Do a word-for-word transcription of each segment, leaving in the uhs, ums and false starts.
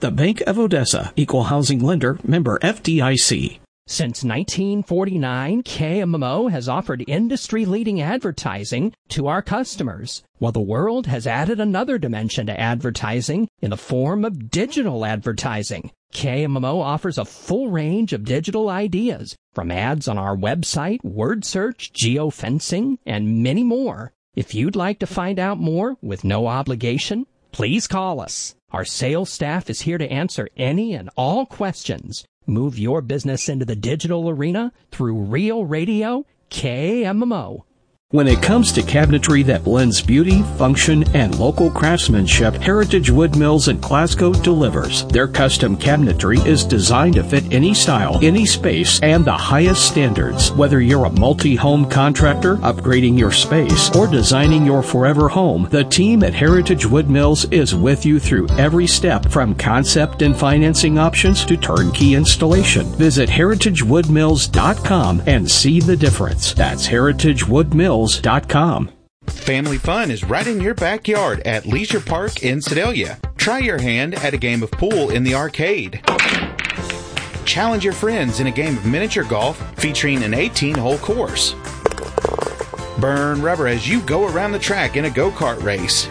The Bank of Odessa, Equal Housing Lender, member F D I C. Since nineteen forty-nine, K M M O has offered industry-leading advertising to our customers, while the world has added another dimension to advertising in the form of digital advertising. K M M O offers a full range of digital ideas, from ads on our website, word search, geofencing, and many more. If you'd like to find out more with no obligation, please call us. Our sales staff is here to answer any and all questions. Move your business into the digital arena through Real Radio K M M O. When it comes to cabinetry that blends beauty, function, and local craftsmanship, Heritage Wood Mills in Glasgow delivers. Their custom cabinetry is designed to fit any style, any space, and the highest standards. Whether you're a multi-home contractor, upgrading your space, or designing your forever home, the team at Heritage Wood Mills is with you through every step, from concept and financing options to turnkey installation. Visit heritage wood mills dot com and see the difference. That's heritage wood mills dot com. Family fun is right in your backyard at Leisure Park in Sedalia. Try your hand at a game of pool in the arcade. Challenge your friends in a game of miniature golf featuring an eighteen-hole course. Burn rubber as you go around the track in a go-kart race.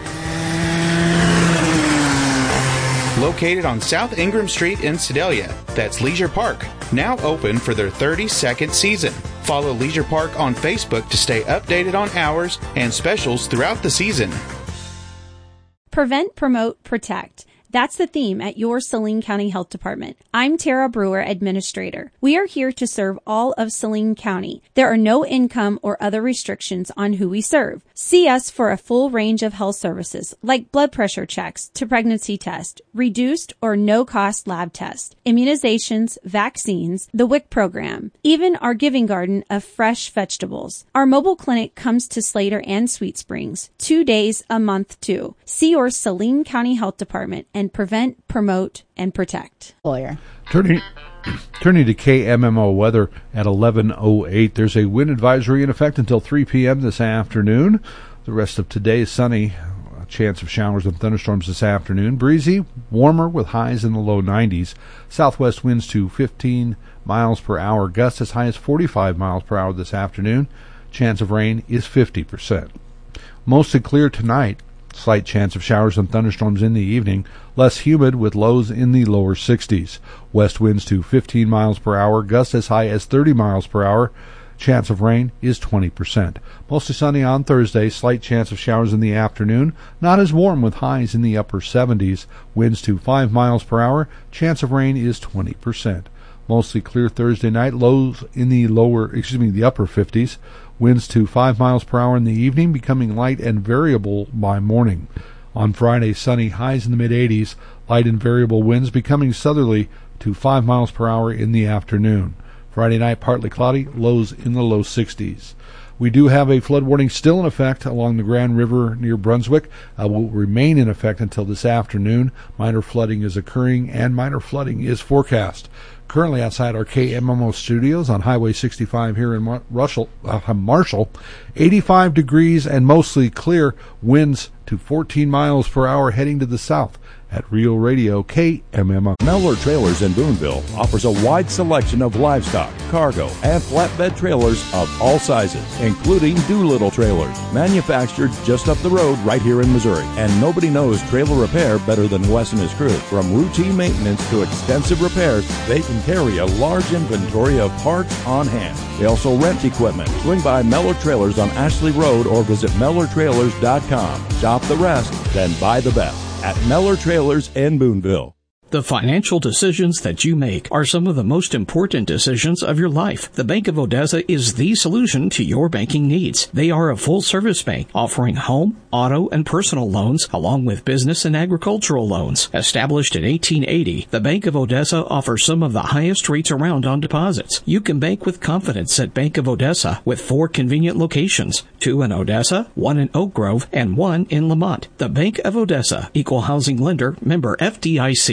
Located on South Ingram Street in Sedalia, that's Leisure Park, now open for their thirty-second season. Follow Leisure Park on Facebook to stay updated on hours and specials throughout the season. Prevent, promote, protect. That's the theme at your Saline County Health Department. I'm Tara Brewer, Administrator. We are here to serve all of Saline County. There are no income or other restrictions on who we serve. See us for a full range of health services like blood pressure checks to pregnancy test, reduced or no-cost lab tests, immunizations, vaccines, the W I C program, even our giving garden of fresh vegetables. Our mobile clinic comes to Slater and Sweet Springs two days a month too. See your Saline County Health Department and and prevent, promote, and protect. Lawyer. Turning, turning to K M M O weather at eleven oh eight. There's a wind advisory in effect until three p.m. this afternoon. The rest of today is sunny. A chance of showers and thunderstorms this afternoon. Breezy, warmer with highs in the low nineties. Southwest winds to fifteen miles per hour. Gusts as high as forty-five miles per hour this afternoon. Chance of rain is fifty percent. Mostly clear tonight. Slight chance of showers and thunderstorms in the evening. Less humid with lows in the lower sixties. West winds to fifteen miles per hour. Gusts as high as thirty miles per hour. Chance of rain is twenty percent. Mostly sunny on Thursday. Slight chance of showers in the afternoon. Not as warm with highs in the upper seventies. Winds to five miles per hour. Chance of rain is twenty percent. Mostly clear Thursday night. Lows in the lower, excuse me, the upper fifties. Winds to five miles per hour in the evening, becoming light and variable by morning. On Friday, sunny, highs in the mid-eighties, light and variable winds becoming southerly to five miles per hour in the afternoon. Friday night, partly cloudy, lows in the low sixties. We do have a flood warning still in effect along the Grand River near Brunswick. Uh, will remain in effect until this afternoon. Minor flooding is occurring, and minor flooding is forecast. Currently outside our K M M O studios on Highway sixty-five here in Mar- Russell, uh, Marshall, eighty-five degrees and mostly clear. Winds to fourteen miles per hour heading to the south at Real Radio K M M O. Mellor Trailers in Boonville offers a wide selection of livestock, cargo, and flatbed trailers of all sizes, including Doolittle trailers, manufactured just up the road right here in Missouri. And nobody knows trailer repair better than Wes and his crew. From routine maintenance to extensive repairs, they can carry a large inventory of parts on hand. They also rent equipment. Swing by Mellor Trailers on Ashley Road or visit Mellor Trailers dot com. Shop the rest, then buy the best at Mellor Trailers in Boonville. The financial decisions that you make are some of the most important decisions of your life. The Bank of Odessa is the solution to your banking needs. They are a full-service bank offering home, auto, and personal loans along with business and agricultural loans. Established in eighteen eighty, the Bank of Odessa offers some of the highest rates around on deposits. You can bank with confidence at Bank of Odessa with four convenient locations, two in Odessa, one in Oak Grove, and one in Lamont. The Bank of Odessa, Equal Housing Lender, member F D I C.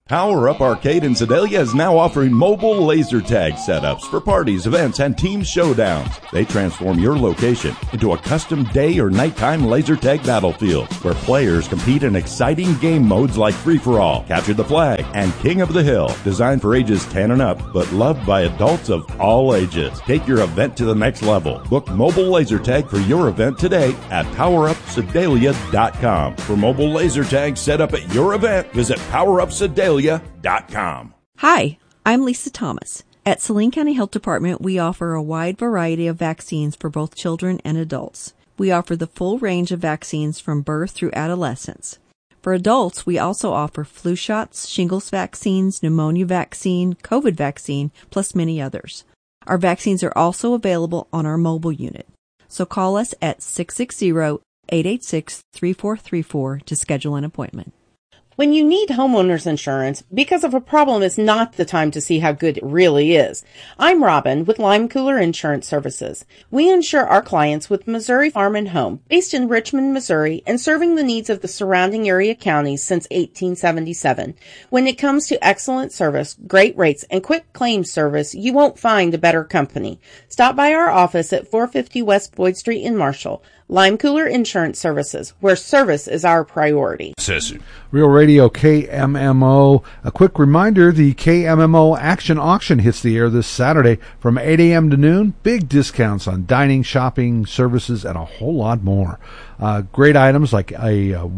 Power Up Arcade in Sedalia is now offering mobile laser tag setups for parties, events, and team showdowns. They transform your location into a custom day or nighttime laser tag battlefield where players compete in exciting game modes like free-for-all, capture the flag, and King of the Hill. Designed for ages ten and up, but loved by adults of all ages. Take your event to the next level. Book mobile laser tag for your event today at power up sedalia dot com. For mobile laser tag set up at your event, visit power up sedalia dot com. Hi, I'm Lisa Thomas. At Saline County Health Department, we offer a wide variety of vaccines for both children and adults. We offer the full range of vaccines from birth through adolescence. For adults, we also offer flu shots, shingles vaccines, pneumonia vaccine, COVID vaccine, plus many others. Our vaccines are also available on our mobile unit. So call us at six six zero, eight eight six, three four three four to schedule an appointment. When you need homeowners insurance, because of a problem is not the time to see how good it really is. I'm Robin with Lime Cooler Insurance Services. We insure our clients with Missouri Farm and Home, based in Richmond, Missouri, and serving the needs of the surrounding area counties since eighteen seventy-seven. When it comes to excellent service, great rates, and quick claims service, you won't find a better company. Stop by our office at four fifty West Boyd Street in Marshall. Lime Cooler Insurance Services, where service is our priority. Real Radio K M M O. A quick reminder, the K M M O Action Auction hits the air this Saturday from eight a.m. to noon. Big discounts on dining, shopping, services, and a whole lot more. Uh, great items like a... Uh,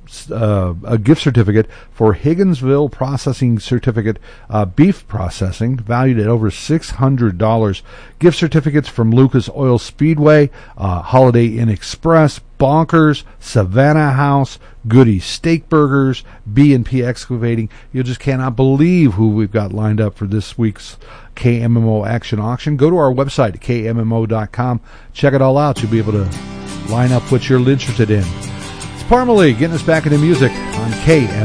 Uh, a gift certificate for Higginsville Processing Certificate, uh, beef processing, valued at over six hundred dollars. Gift certificates from Lucas Oil Speedway, uh, Holiday Inn Express, Bonkers, Savannah House, Goody Steak Burgers, B and P Excavating. You just cannot believe who we've got lined up for this week's K M M O Action Auction. Go to our website, K M M O dot com. Check it all out. You'll be able to line up what you're interested in. Parmalee getting us back into music on K M M O.